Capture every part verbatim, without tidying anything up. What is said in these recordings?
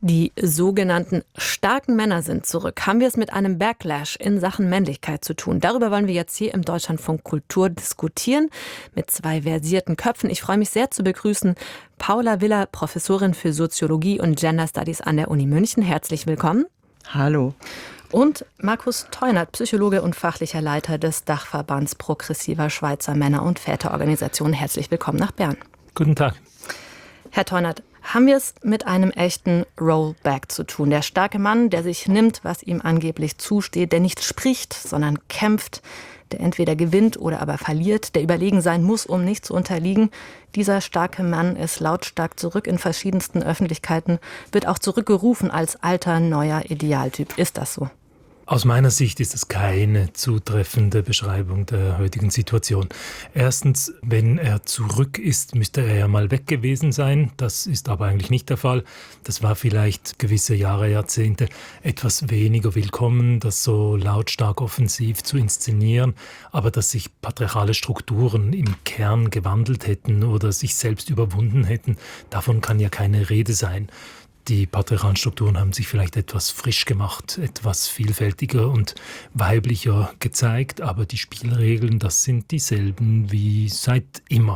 Die sogenannten starken Männer sind zurück. Haben wir es mit einem Backlash in Sachen Männlichkeit zu tun? Darüber wollen wir jetzt hier im Deutschlandfunk Kultur diskutieren mit zwei versierten Köpfen. Ich freue mich sehr zu begrüßen Paula Willer, Professorin für Soziologie und Gender Studies an der Uni München. Herzlich willkommen. Hallo. Und Markus Teunert, Psychologe und fachlicher Leiter des Dachverbands progressiver Schweizer Männer- und Väterorganisationen. Herzlich willkommen nach Bern. Guten Tag. Herr Teunert, haben wir es mit einem echten Rollback zu tun? Der starke Mann, der sich nimmt, was ihm angeblich zusteht, der nicht spricht, sondern kämpft, der entweder gewinnt oder aber verliert, der überlegen sein muss, um nicht zu unterliegen. Dieser starke Mann ist lautstark zurück in verschiedensten Öffentlichkeiten, wird auch zurückgerufen als alter, neuer Idealtyp. Ist das so? Aus meiner Sicht ist es keine zutreffende Beschreibung der heutigen Situation. Erstens, wenn er zurück ist, müsste er ja mal weg gewesen sein. Das ist aber eigentlich nicht der Fall. Das war vielleicht gewisse Jahre, Jahrzehnte etwas weniger willkommen, das so lautstark offensiv zu inszenieren. Aber dass sich patriarchale Strukturen im Kern gewandelt hätten oder sich selbst überwunden hätten, davon kann ja keine Rede sein. Die patriarchalen Strukturen haben sich vielleicht etwas frisch gemacht, etwas vielfältiger und weiblicher gezeigt, aber die Spielregeln, das sind dieselben wie seit immer.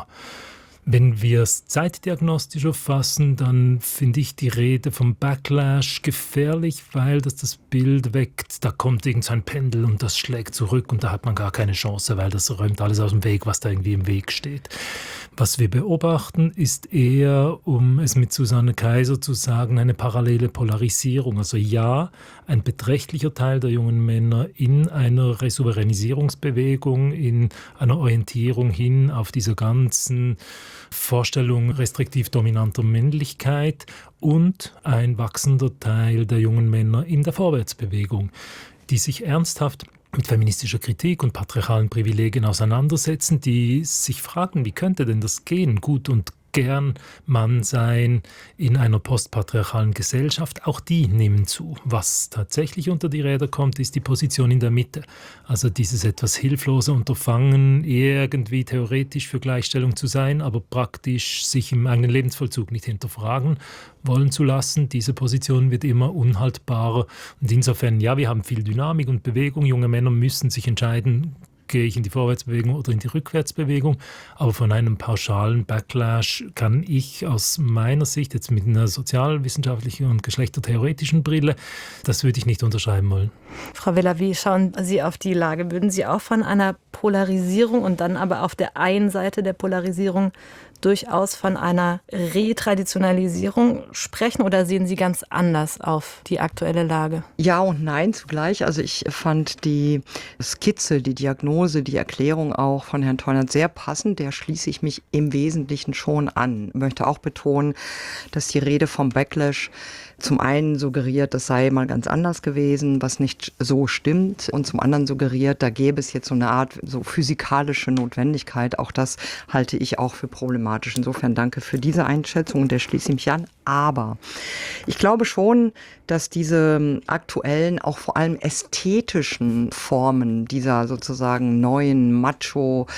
Wenn wir es zeitdiagnostisch erfassen, dann finde ich die Rede vom Backlash gefährlich, weil das das Bild weckt, da kommt irgend so ein Pendel und das schlägt zurück und da hat man gar keine Chance, weil das räumt alles aus dem Weg, was da irgendwie im Weg steht. Was wir beobachten, ist eher, um es mit Susanne Kaiser zu sagen, eine parallele Polarisierung. Also ja, ein beträchtlicher Teil der jungen Männer in einer Resouveränisierungsbewegung, in einer Orientierung hin auf dieser ganzen Vorstellung restriktiv dominanter Männlichkeit und ein wachsender Teil der jungen Männer in der Vorwärtsbewegung, die sich ernsthaft mit feministischer Kritik und patriarchalen Privilegien auseinandersetzen, die sich fragen, wie könnte denn das gehen, gut und gern Mann sein in einer postpatriarchalen Gesellschaft, auch die nehmen zu. Was tatsächlich unter die Räder kommt, ist die Position in der Mitte. Also dieses etwas hilflose Unterfangen, irgendwie theoretisch für Gleichstellung zu sein, aber praktisch sich im eigenen Lebensvollzug nicht hinterfragen wollen zu lassen. Diese Position wird immer unhaltbarer. Und insofern, ja, wir haben viel Dynamik und Bewegung. Junge Männer müssen sich entscheiden, gehe ich in die Vorwärtsbewegung oder in die Rückwärtsbewegung. Aber von einem pauschalen Backlash kann ich aus meiner Sicht, jetzt mit einer sozialwissenschaftlichen und geschlechtertheoretischen Brille, das würde ich nicht unterschreiben wollen. Frau Willer, wie schauen Sie auf die Lage? Würden Sie auch von einer Polarisierung und dann aber auf der einen Seite der Polarisierung durchaus von einer Retraditionalisierung sprechen oder sehen Sie ganz anders auf die aktuelle Lage? Ja und nein zugleich. Also ich fand die Skizze, die Diagnose, die Erklärung auch von Herrn Teunert sehr passend. Der schließe ich mich im Wesentlichen schon an. Ich möchte auch betonen, dass die Rede vom Backlash zum einen suggeriert, das sei mal ganz anders gewesen, was nicht so stimmt, und zum anderen suggeriert, da gäbe es jetzt so eine Art so physikalische Notwendigkeit. Auch das halte ich auch für problematisch. Insofern danke für diese Einschätzung und der schließe ich mich an. Aber ich glaube schon, dass diese aktuellen, auch vor allem ästhetischen Formen dieser sozusagen neuen Macho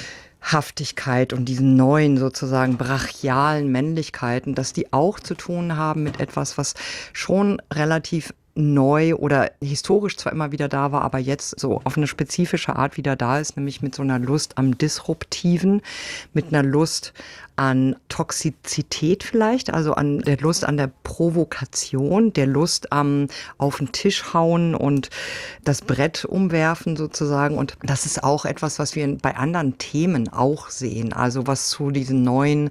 Haftigkeit und diesen neuen sozusagen brachialen Männlichkeiten, dass die auch zu tun haben mit etwas, was schon relativ neu oder historisch zwar immer wieder da war, aber jetzt so auf eine spezifische Art wieder da ist, nämlich mit so einer Lust am Disruptiven, mit einer Lust an Toxizität vielleicht, also an der Lust an der Provokation, der Lust am auf den Tisch hauen und das Brett umwerfen sozusagen. Und das ist auch etwas, was wir bei anderen Themen auch sehen, also was zu diesen neuen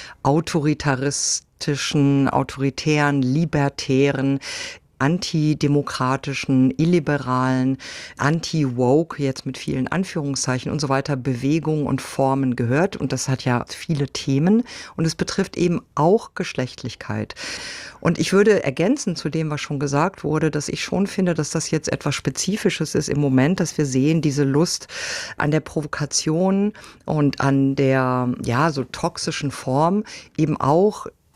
autoritaristischen, autoritären, libertären, antidemokratischen, illiberalen, anti-woke, jetzt mit vielen Anführungszeichen und so weiter, Bewegungen und Formen gehört. Und das hat ja viele Themen und es betrifft eben auch Geschlechtlichkeit. Und ich würde ergänzen zu dem, was schon gesagt wurde, dass ich schon finde, dass das jetzt etwas Spezifisches ist im Moment, dass wir sehen, diese Lust an der Provokation und an der, ja, so toxischen Form eben auch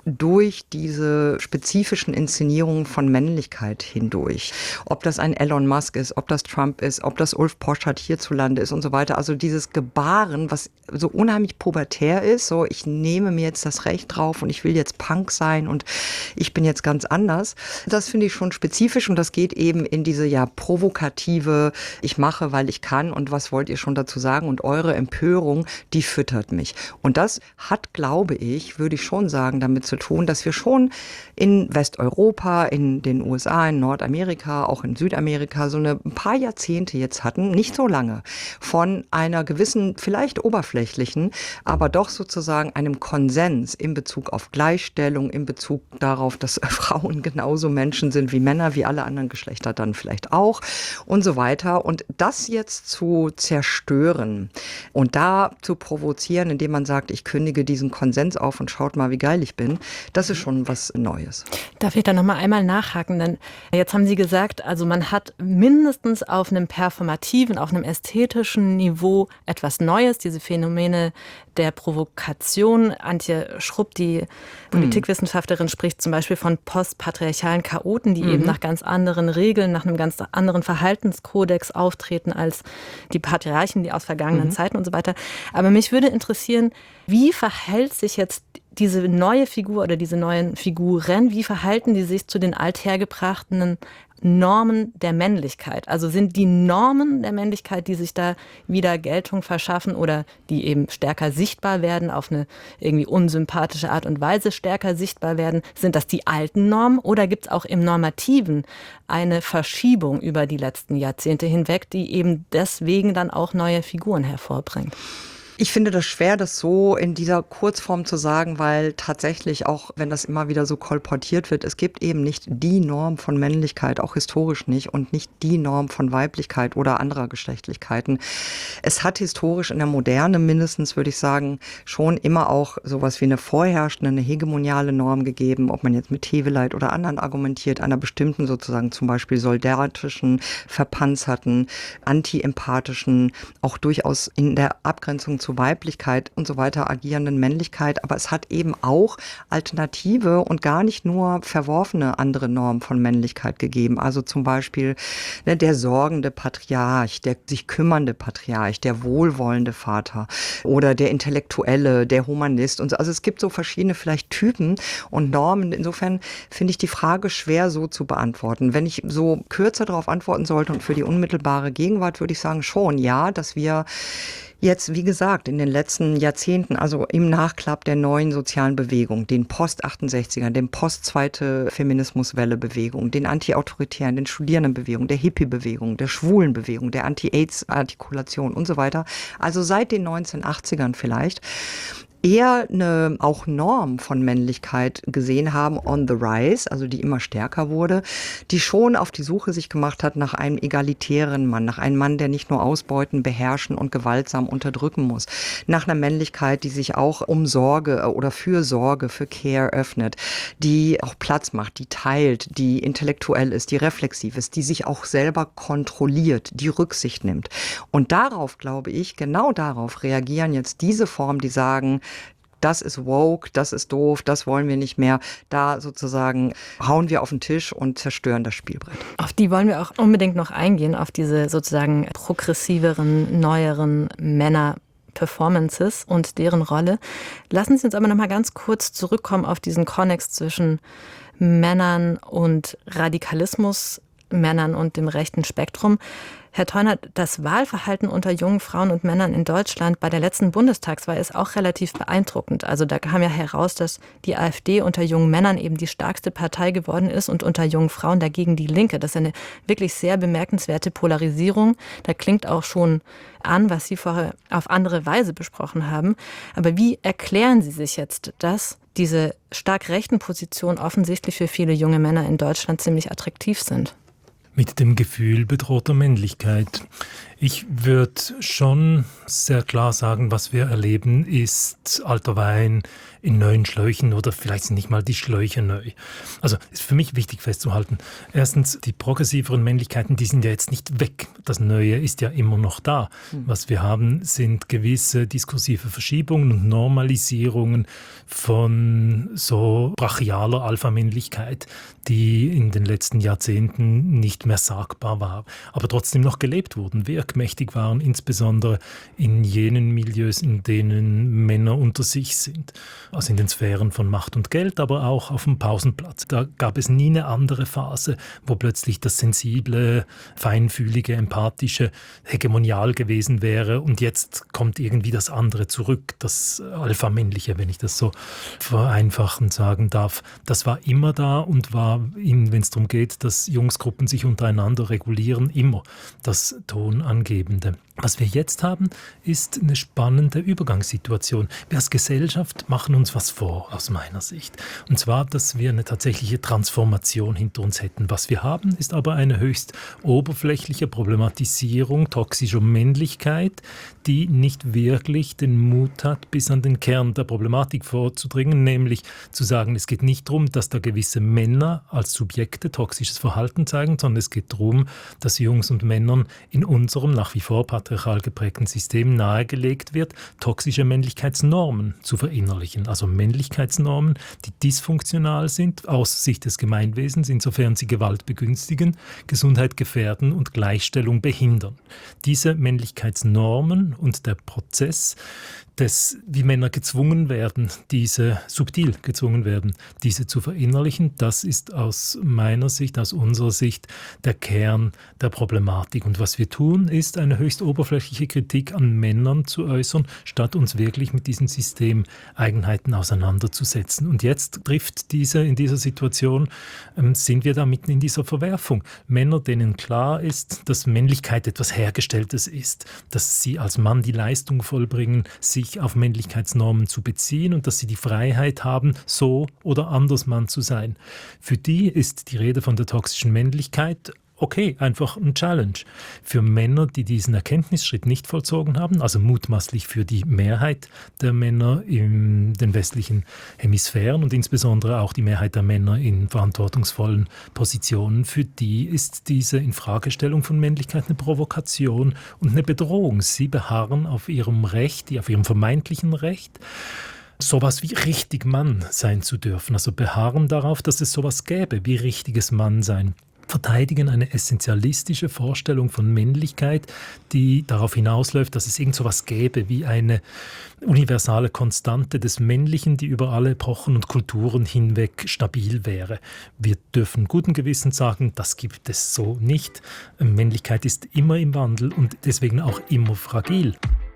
durch diese spezifischen Inszenierungen von Männlichkeit hindurch. Ob das ein Elon Musk ist, ob das Trump ist, ob das Ulf Poschardt hierzulande ist und so weiter. Also dieses Gebaren, was so unheimlich pubertär ist, so ich nehme mir jetzt das Recht drauf und ich will jetzt Punk sein und ich bin jetzt ganz anders. Das finde ich schon spezifisch und das geht eben in diese ja provokative, ich mache, weil ich kann und was wollt ihr schon dazu sagen und eure Empörung, die füttert mich. Und das hat, glaube ich, würde ich schon sagen, damit zu tun, dass wir schon in Westeuropa, in den U S A, in Nordamerika, auch in Südamerika so eine, ein paar Jahrzehnte jetzt hatten, nicht so lange, von einer gewissen, vielleicht oberflächlichen, aber doch sozusagen einem Konsens in Bezug auf Gleichstellung, in Bezug darauf, dass Frauen genauso Menschen sind wie Männer, wie alle anderen Geschlechter dann vielleicht auch und so weiter. Und das jetzt zu zerstören und da zu provozieren, indem man sagt, ich kündige diesen Konsens auf und schaut mal, wie geil ich bin, das ist schon was Neues. Darf ich da noch mal einmal nachhaken? Denn jetzt haben Sie gesagt, also man hat mindestens auf einem performativen, auf einem ästhetischen Niveau etwas Neues, diese Phänomene der Provokation. Antje Schrupp, die Politikwissenschaftlerin, spricht zum Beispiel von postpatriarchalen Chaoten, die mhm. eben nach ganz anderen Regeln, nach einem ganz anderen Verhaltenskodex auftreten als die Patriarchen, die aus vergangenen mhm. Zeiten und so weiter. Aber mich würde interessieren, wie verhält sich jetzt diese neue Figur oder diese neuen Figuren, wie verhalten die sich zu den althergebrachten Normen der Männlichkeit? Also sind die Normen der Männlichkeit, die sich da wieder Geltung verschaffen oder die eben stärker sichtbar werden, auf eine irgendwie unsympathische Art und Weise stärker sichtbar werden, sind das die alten Normen oder gibt es auch im Normativen eine Verschiebung über die letzten Jahrzehnte hinweg, die eben deswegen dann auch neue Figuren hervorbringt? Ich finde das schwer, das so in dieser Kurzform zu sagen, weil tatsächlich auch, wenn das immer wieder so kolportiert wird, es gibt eben nicht die Norm von Männlichkeit, auch historisch nicht, und nicht die Norm von Weiblichkeit oder anderer Geschlechtlichkeiten. Es hat historisch in der Moderne mindestens, würde ich sagen, schon immer auch sowas wie eine vorherrschende, eine hegemoniale Norm gegeben, ob man jetzt mit Heveleit oder anderen argumentiert, einer bestimmten sozusagen zum Beispiel soldatischen, verpanzerten, anti-empathischen, auch durchaus in der Abgrenzung zu Weiblichkeit und so weiter agierenden Männlichkeit, aber es hat eben auch alternative und gar nicht nur verworfene andere Normen von Männlichkeit gegeben. Also zum Beispiel ne, der sorgende Patriarch, der sich kümmernde Patriarch, der wohlwollende Vater oder der Intellektuelle, der Humanist und so. Also es gibt so verschiedene vielleicht Typen und Normen. Insofern finde ich die Frage schwer so zu beantworten. Wenn ich so kürzer darauf antworten sollte und für die unmittelbare Gegenwart, würde ich sagen schon, ja, dass wir jetzt, wie gesagt, in den letzten Jahrzehnten, also im Nachklapp der neuen sozialen Bewegung, den Post-achtundsechzigern, den Post-Zweite Feminismuswelle-Bewegung, den Anti-Autoritären, den Studierendenbewegung, der Hippie-Bewegung, der Schwulenbewegung, der Anti-AIDS-Artikulation und so weiter, also seit den neunzehnhundertachtzigern vielleicht, eher eine auch Norm von Männlichkeit gesehen haben, on the rise, also die immer stärker wurde, die schon auf die Suche sich gemacht hat nach einem egalitären Mann, nach einem Mann, der nicht nur ausbeuten, beherrschen und gewaltsam unterdrücken muss, nach einer Männlichkeit, die sich auch um Sorge oder für Sorge, für Care öffnet, die auch Platz macht, die teilt, die intellektuell ist, die reflexiv ist, die sich auch selber kontrolliert, die Rücksicht nimmt. Und darauf, glaube ich, genau darauf reagieren jetzt diese Formen, die sagen, das ist woke, das ist doof, das wollen wir nicht mehr. Da sozusagen hauen wir auf den Tisch und zerstören das Spielbrett. Auf die wollen wir auch unbedingt noch eingehen, auf diese sozusagen progressiveren, neueren Männer. Performances und deren Rolle. Lassen Sie uns aber noch mal ganz kurz zurückkommen auf diesen Konnex zwischen Männern und Radikalismus, Männern und dem rechten Spektrum. Herr Teunert, das Wahlverhalten unter jungen Frauen und Männern in Deutschland bei der letzten Bundestagswahl ist auch relativ beeindruckend. Also da kam ja heraus, dass die AfD unter jungen Männern eben die stärkste Partei geworden ist und unter jungen Frauen dagegen die Linke. Das ist eine wirklich sehr bemerkenswerte Polarisierung. Da klingt auch schon an, was Sie vorher auf andere Weise besprochen haben. Aber wie erklären Sie sich jetzt, dass diese stark rechten Positionen offensichtlich für viele junge Männer in Deutschland ziemlich attraktiv sind? Mit dem Gefühl bedrohter Männlichkeit. Ich würde schon sehr klar sagen, was wir erleben, ist alter Wein in neuen Schläuchen oder vielleicht sind nicht mal die Schläuche neu. Also ist für mich wichtig festzuhalten. Erstens, die progressiveren Männlichkeiten, die sind ja jetzt nicht weg. Das Neue ist ja immer noch da. Was wir haben, sind gewisse diskursive Verschiebungen und Normalisierungen von so brachialer Alpha-Männlichkeit, die in den letzten Jahrzehnten nicht mehr sagbar war, aber trotzdem noch gelebt wurden, wirkmächtig waren, insbesondere in jenen Milieus, in denen Männer unter sich sind. Also in den Sphären von Macht und Geld, aber auch auf dem Pausenplatz. Da gab es nie eine andere Phase, wo plötzlich das sensible, feinfühlige, empathische hegemonial gewesen wäre und jetzt kommt irgendwie das andere zurück, das Alpha-Männliche, wenn ich das so vereinfachend sagen darf. Das war immer da und war, wenn es darum geht, dass Jungsgruppen sich untereinander regulieren, immer das Tonangebende. Was wir jetzt haben, ist eine spannende Übergangssituation. Wir als Gesellschaft machen uns was vor, aus meiner Sicht. Und zwar, dass wir eine tatsächliche Transformation hinter uns hätten. Was wir haben, ist aber eine höchst oberflächliche Problematisierung toxischer Männlichkeit, die nicht wirklich den Mut hat, bis an den Kern der Problematik vorzudringen, nämlich zu sagen, es geht nicht darum, dass da gewisse Männer als Subjekte toxisches Verhalten zeigen, sondern es geht darum, dass Jungs und Männern in unserem nach wie vor patriarchal geprägten System nahegelegt wird, toxische Männlichkeitsnormen zu verinnerlichen. Also Männlichkeitsnormen, die dysfunktional sind aus Sicht des Gemeinwesens, insofern sie Gewalt begünstigen, Gesundheit gefährden und Gleichstellung behindern. Diese Männlichkeitsnormen und der Prozess, des, wie Männer gezwungen werden, diese subtil gezwungen werden, diese zu verinnerlichen, das ist aus meiner Sicht, aus unserer Sicht der Kern der Problematik. Und was wir tun, ist eine höchst oberflächliche Kritik an Männern zu äußern, statt uns wirklich mit diesen Systemeigenheiten auseinanderzusetzen. Und jetzt trifft diese, in dieser Situation, ähm, sind wir da mitten in dieser Verwerfung. Männer, denen klar ist, dass Männlichkeit etwas Hergestelltes ist, dass sie als Mann die Leistung vollbringen, sich auf Männlichkeitsnormen zu beziehen und dass sie die Freiheit haben, so oder anders Mann zu sein. Für die ist die Rede von der toxischen Männlichkeit okay, einfach ein Challenge. Für Männer, die diesen Erkenntnisschritt nicht vollzogen haben, also mutmaßlich für die Mehrheit der Männer in den westlichen Hemisphären und insbesondere auch die Mehrheit der Männer in verantwortungsvollen Positionen, für die ist diese Infragestellung von Männlichkeit eine Provokation und eine Bedrohung. Sie beharren auf ihrem Recht, auf ihrem vermeintlichen Recht, sowas wie richtig Mann sein zu dürfen. Also beharren darauf, dass es sowas gäbe wie richtiges Mannsein. Verteidigen eine essentialistische Vorstellung von Männlichkeit, die darauf hinausläuft, dass es irgend so etwas gäbe wie eine universale Konstante des Männlichen, die über alle Epochen und Kulturen hinweg stabil wäre. Wir dürfen guten Gewissens sagen, das gibt es so nicht. Männlichkeit ist immer im Wandel und deswegen auch immer fragil.